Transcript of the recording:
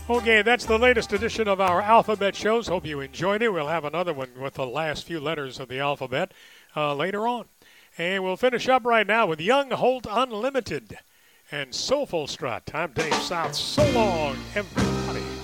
Okay, that's the latest edition of our alphabet shows. Hope you enjoyed it. We'll have another one with the last few letters of the alphabet later on. And we'll finish up right now with Young Holt Unlimited and Soulful Strut. I'm Dave South. So long, everybody.